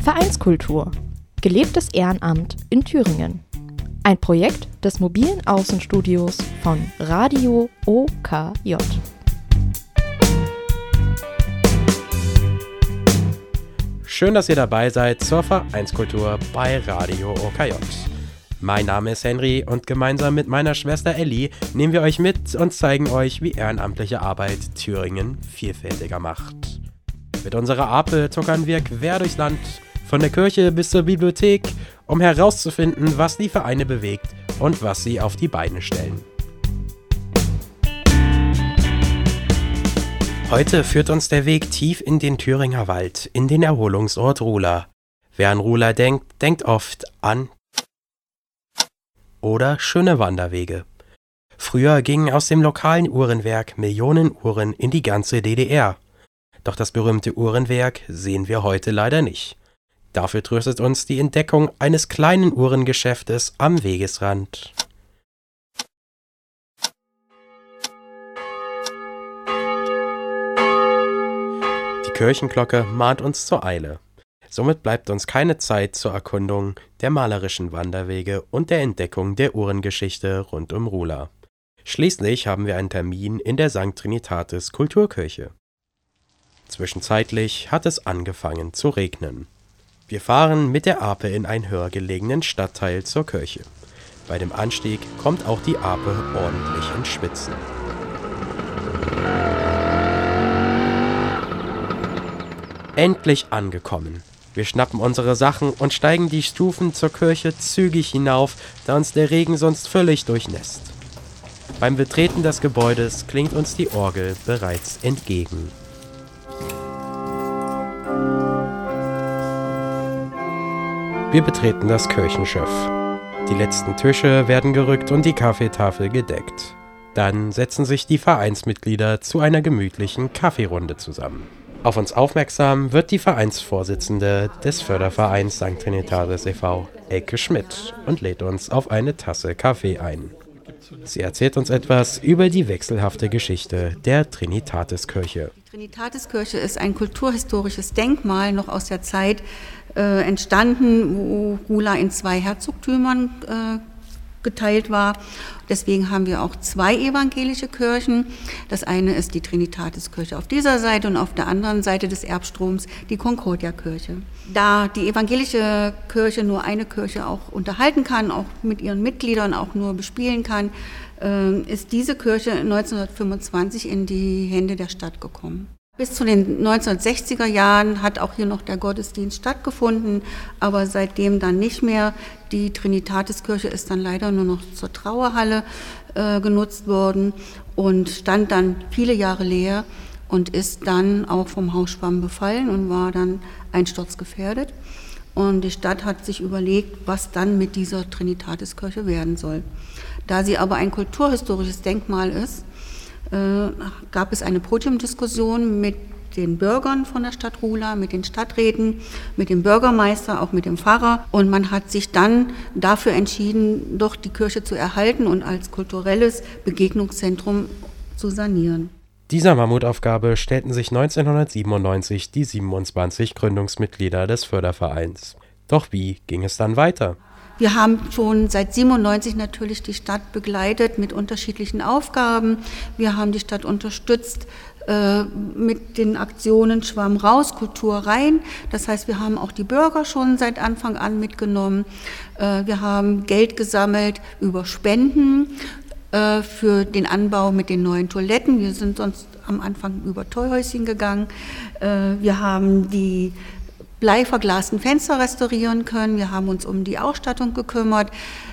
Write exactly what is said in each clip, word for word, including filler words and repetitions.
Vereinskultur. Gelebtes Ehrenamt in Thüringen. Ein Projekt des mobilen Außenstudios von Radio O K J. Schön, dass ihr dabei seid zur Vereinskultur bei Radio O K J. Mein Name ist Henry und gemeinsam mit meiner Schwester Elli nehmen wir euch mit und zeigen euch, wie ehrenamtliche Arbeit Thüringen vielfältiger macht. Mit unserer Ape tuckern wir quer durchs Land, von der Kirche bis zur Bibliothek, um herauszufinden, was die Vereine bewegt und was sie auf die Beine stellen. Heute führt uns der Weg tief in den Thüringer Wald, in den Erholungsort Ruhla. Wer an Ruhla denkt, denkt oft an oder schöne Wanderwege. Früher gingen aus dem lokalen Uhrenwerk Millionen Uhren in die ganze D D R. Doch das berühmte Uhrenwerk sehen wir heute leider nicht. Dafür tröstet uns die Entdeckung eines kleinen Uhrengeschäftes am Wegesrand. Die Kirchenglocke mahnt uns zur Eile. Somit bleibt uns keine Zeit zur Erkundung der malerischen Wanderwege und der Entdeckung der Uhrengeschichte rund um Ruhla. Schließlich haben wir einen Termin in der Sankt Trinitatis Kulturkirche. Zwischenzeitlich hat es angefangen zu regnen. Wir fahren mit der Ape in einen höher gelegenen Stadtteil zur Kirche. Bei dem Anstieg kommt auch die Ape ordentlich ins Schwitzen. Endlich angekommen. Wir schnappen unsere Sachen und steigen die Stufen zur Kirche zügig hinauf, da uns der Regen sonst völlig durchnässt. Beim Betreten des Gebäudes klingt uns die Orgel bereits entgegen. Wir betreten das Kirchenschiff. Die letzten Tische werden gerückt und die Kaffeetafel gedeckt. Dann setzen sich die Vereinsmitglieder zu einer gemütlichen Kaffeerunde zusammen. Auf uns aufmerksam wird die Vereinsvorsitzende des Fördervereins Sankt Trinitatis e V, Elke Schmidt, und lädt uns auf eine Tasse Kaffee ein. Sie erzählt uns etwas über die wechselhafte Geschichte der Trinitatiskirche. Die Trinitatiskirche ist ein kulturhistorisches Denkmal, noch aus der Zeit äh, entstanden, wo Ruhla in zwei Herzogtümern äh, geteilt war. Deswegen haben wir auch zwei evangelische Kirchen. Das eine ist die Trinitatiskirche auf dieser Seite und auf der anderen Seite des Erbstroms die Concordia-Kirche. Da die evangelische Kirche nur eine Kirche auch unterhalten kann, auch mit ihren Mitgliedern auch nur bespielen kann, ist diese Kirche neunzehnhundertfünfundzwanzig in die Hände der Stadt gekommen. Bis zu den neunzehnhundertsechziger Jahren hat auch hier noch der Gottesdienst stattgefunden, aber seitdem dann nicht mehr. Die Trinitatiskirche ist dann leider nur noch zur Trauerhalle äh, genutzt worden und stand dann viele Jahre leer und ist dann auch vom Hausschwamm befallen und war dann einsturzgefährdet. Und die Stadt hat sich überlegt, was dann mit dieser Trinitatiskirche werden soll. Da sie aber ein kulturhistorisches Denkmal ist, äh, gab es eine Podiumdiskussion mit den Bürgern von der Stadt Ruhla, mit den Stadträten, mit dem Bürgermeister, auch mit dem Pfarrer. Und man hat sich dann dafür entschieden, doch die Kirche zu erhalten und als kulturelles Begegnungszentrum zu sanieren. Dieser Mammutaufgabe stellten sich neunzehnhundertsiebenundneunzig die siebenundzwanzig Gründungsmitglieder des Fördervereins. Doch wie ging es dann weiter? Wir haben schon seit siebenundneunzig natürlich die Stadt begleitet mit unterschiedlichen Aufgaben. Wir haben die Stadt unterstützt äh, mit den Aktionen Schwamm raus, Kultur rein. Das heißt, wir haben auch die Bürger schon seit Anfang an mitgenommen. Äh, wir haben Geld gesammelt über Spenden äh, für den Anbau mit den neuen Toiletten. Wir sind sonst am Anfang über Tollhäuschen gegangen. Äh, wir haben die bleiverglasten Fenster restaurieren können. Wir haben uns um die Ausstattung gekümmert.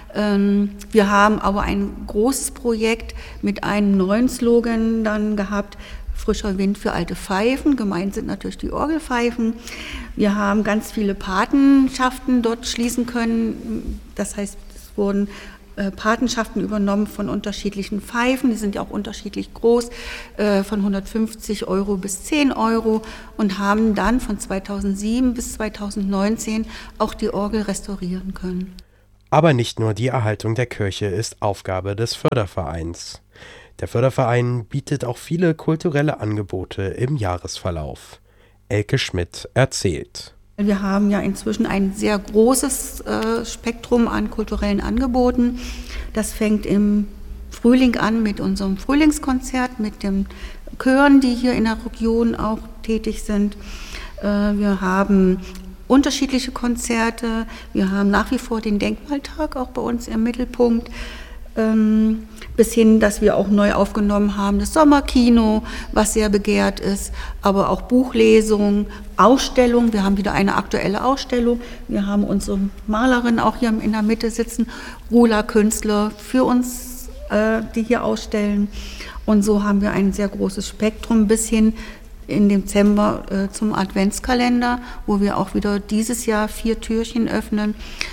Wir haben aber ein großes Projekt mit einem neuen Slogan dann gehabt, frischer Wind für alte Pfeifen. Gemeint sind natürlich die Orgelpfeifen. Wir haben ganz viele Patenschaften dort schließen können. Das heißt, es wurden Patenschaften übernommen von unterschiedlichen Pfeifen, die sind ja auch unterschiedlich groß, von hundertfünfzig Euro bis zehn Euro und haben dann von zweitausendsieben bis zweitausendneunzehn auch die Orgel restaurieren können. Aber nicht nur die Erhaltung der Kirche ist Aufgabe des Fördervereins. Der Förderverein bietet auch viele kulturelle Angebote im Jahresverlauf. Elke Schmidt erzählt. Wir haben ja inzwischen ein sehr großes äh, Spektrum an kulturellen Angeboten. Das fängt im Frühling an mit unserem Frühlingskonzert, mit den Chören, die hier in der Region auch tätig sind. Äh, wir haben unterschiedliche Konzerte. Wir haben nach wie vor den Denkmaltag auch bei uns im Mittelpunkt. Ähm, bis hin, dass wir auch neu aufgenommen haben, das Sommerkino, was sehr begehrt ist, aber auch Buchlesungen, Ausstellungen. Wir haben wieder eine aktuelle Ausstellung. Wir haben unsere Malerin auch hier in der Mitte sitzen, Rula-Künstler für uns, äh, die hier ausstellen. Und so haben wir ein sehr großes Spektrum bis hin im Dezember äh, zum Adventskalender, wo wir auch wieder dieses Jahr vier Türchen öffnen.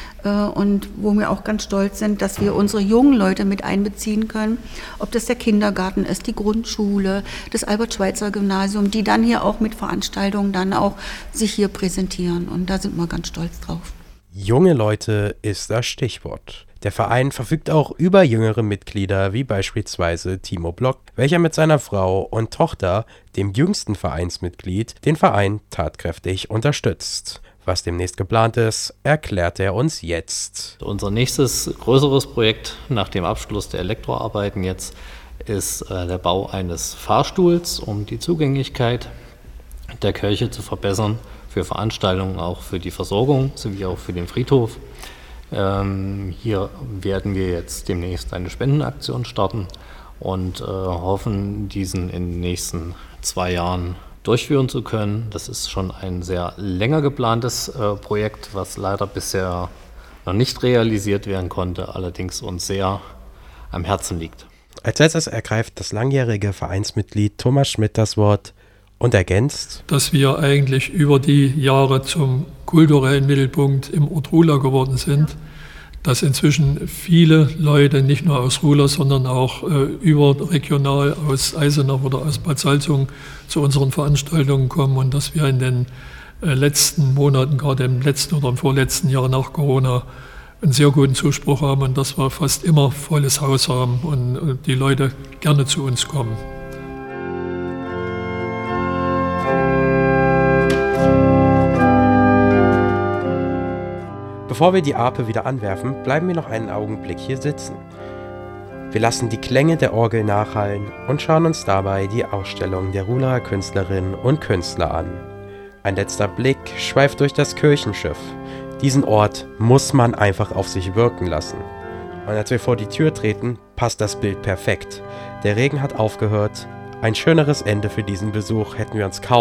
Und wo wir auch ganz stolz sind, dass wir unsere jungen Leute mit einbeziehen können, ob das der Kindergarten ist, die Grundschule, das Albert-Schweitzer-Gymnasium, die dann hier auch mit Veranstaltungen dann auch sich hier präsentieren. Und da sind wir ganz stolz drauf. Junge Leute ist das Stichwort. Der Verein verfügt auch über jüngere Mitglieder, wie beispielsweise Timo Block, welcher mit seiner Frau und Tochter, dem jüngsten Vereinsmitglied, den Verein tatkräftig unterstützt. Was demnächst geplant ist, erklärt er uns jetzt. Unser nächstes größeres Projekt nach dem Abschluss der Elektroarbeiten jetzt ist äh, der Bau eines Fahrstuhls, um die Zugänglichkeit der Kirche zu verbessern, für Veranstaltungen, auch für die Versorgung sowie auch für den Friedhof. Ähm, hier werden wir jetzt demnächst eine Spendenaktion starten und äh, hoffen, diesen in den nächsten zwei Jahren durchführen zu können. Das ist schon ein sehr länger geplantes äh, Projekt, was leider bisher noch nicht realisiert werden konnte, allerdings uns sehr am Herzen liegt. Als letztes ergreift das langjährige Vereinsmitglied Thomas Schmidt das Wort und ergänzt, dass wir eigentlich über die Jahre zum kulturellen Mittelpunkt im Ort Rula geworden sind, dass inzwischen viele Leute, nicht nur aus Rula, sondern auch äh, überregional aus Eisenach oder aus Bad Salzungen zu unseren Veranstaltungen kommen und dass wir in den äh, letzten Monaten, gerade im letzten oder im vorletzten Jahr nach Corona, einen sehr guten Zuspruch haben und dass wir fast immer volles Haus haben und, und die Leute gerne zu uns kommen. Bevor wir die Arpe wieder anwerfen, bleiben wir noch einen Augenblick hier sitzen. Wir lassen die Klänge der Orgel nachhallen und schauen uns dabei die Ausstellung der Rulaer Künstlerinnen und Künstler an. Ein letzter Blick schweift durch das Kirchenschiff. Diesen Ort muss man einfach auf sich wirken lassen. Und als wir vor die Tür treten, passt das Bild perfekt. Der Regen hat aufgehört. Ein schöneres Ende für diesen Besuch hätten wir uns kaum